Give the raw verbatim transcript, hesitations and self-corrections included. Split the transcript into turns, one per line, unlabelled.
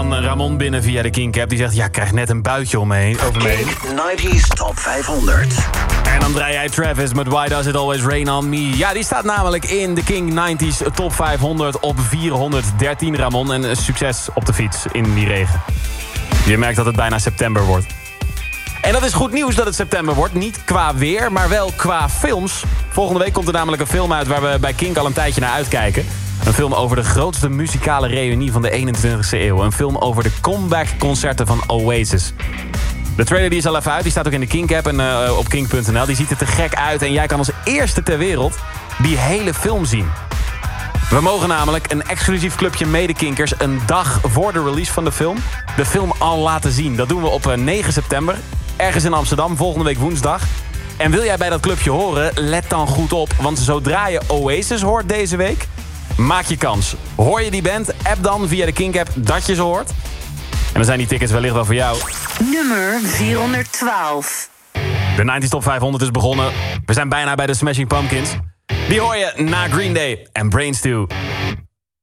van Ramon binnen via de Kink app. Die zegt, ja, ik krijg net een buitje om me heen, over me heen.
negentig's Top vijfhonderd.
En dan draai jij Travis met Why Does It Always Rain On Me. Ja, die staat namelijk in de King negentig's Top vijfhonderd op vierhonderddertien, Ramon. En succes op de fiets in die regen. Je merkt dat het bijna september wordt. En dat is goed nieuws dat het september wordt. Niet qua weer, maar wel qua films. Volgende week komt er namelijk een film uit waar we bij Kink al een tijdje naar uitkijken. Een film over de grootste muzikale reunie van de eenentwintigste eeuw. Een film over de comeback-concerten van Oasis. De trailer die is al even uit. Die staat ook in de Kink-app en uh, op kink punt n l. Die ziet er te gek uit. En jij kan als eerste ter wereld die hele film zien. We mogen namelijk een exclusief clubje medekinkers een dag voor de release van de film de film al laten zien. Dat doen we op negen september. Ergens in Amsterdam, volgende week woensdag. En wil jij bij dat clubje horen, let dan goed op. Want zodra je Oasis hoort deze week, maak je kans. Hoor je die band? App dan via de Kink-app dat je ze hoort. En dan zijn die tickets wellicht wel voor jou.
Nummer vierhonderdtwaalf.
De negentig's Top vijfhonderd is begonnen. We zijn bijna bij de Smashing Pumpkins. Die hoor je na Green Day en Brains two.